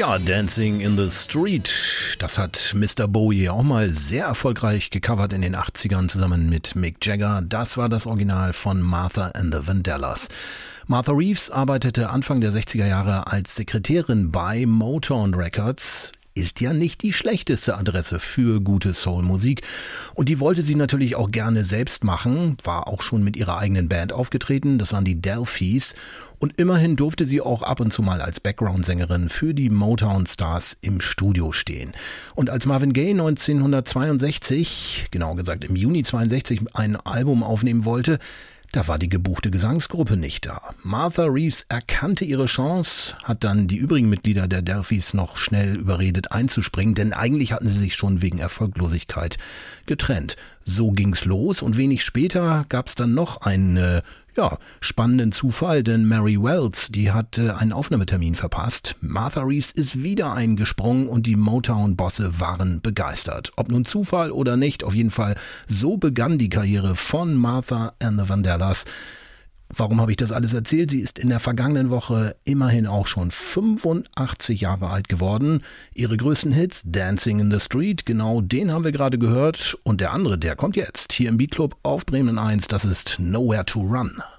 Ja, Dancing in the Street, das hat Mr. Bowie auch mal sehr erfolgreich gecovert in den 80ern zusammen mit Mick Jagger. Das war das Original von Martha and the Vandellas. Martha Reeves arbeitete Anfang der 60er Jahre als Sekretärin bei Motown Records. Ist ja nicht die schlechteste Adresse für gute Soul-Musik. Und die wollte sie natürlich auch gerne selbst machen, war auch schon mit ihrer eigenen Band aufgetreten, das waren die Delphis. Und immerhin durfte sie auch ab und zu mal als Background-Sängerin für die Motown-Stars im Studio stehen. Und als Marvin Gaye 1962, genau gesagt im Juni 62, ein Album aufnehmen wollte, da war die gebuchte Gesangsgruppe nicht da. Martha Reeves erkannte ihre Chance, hat dann die übrigen Mitglieder der Delphis noch schnell überredet einzuspringen, denn eigentlich hatten sie sich schon wegen Erfolglosigkeit getrennt. So ging's los und wenig später gab's dann noch einen spannenden Zufall, denn Mary Wells, die hatte einen Aufnahmetermin verpasst. Martha Reeves ist wieder eingesprungen und die Motown-Bosse waren begeistert. Ob nun Zufall oder nicht, auf jeden Fall, so begann die Karriere von Martha and the Vandellas. Warum habe ich das alles erzählt? Sie ist in der vergangenen Woche immerhin auch schon 85 Jahre alt geworden. Ihre größten Hits, Dancing in the Street, genau den haben wir gerade gehört. Und der andere, der kommt jetzt hier im Beat Club auf Bremen 1, das ist Nowhere to Run.